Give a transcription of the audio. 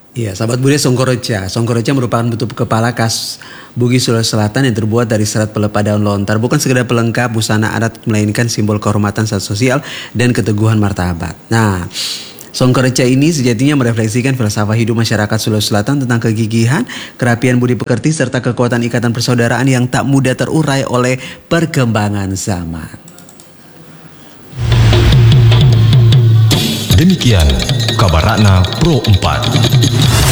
Iya, sahabat budaya Songkoroca. Songkoroca merupakan bentuk kepala khas Bugis Sulawesi Selatan yang terbuat dari serat pelepah daun lontar. Bukan sekedar pelengkap busana adat, melainkan simbol kehormatan status sosial dan keteguhan martabat. Nah, Songkoroca ini sejatinya merefleksikan filsafat hidup masyarakat Sulawesi Selatan tentang kegigihan, kerapian budi pekerti, serta kekuatan ikatan persaudaraan yang tak mudah terurai oleh perkembangan zaman. Demikian kabar Ratna Pro 4.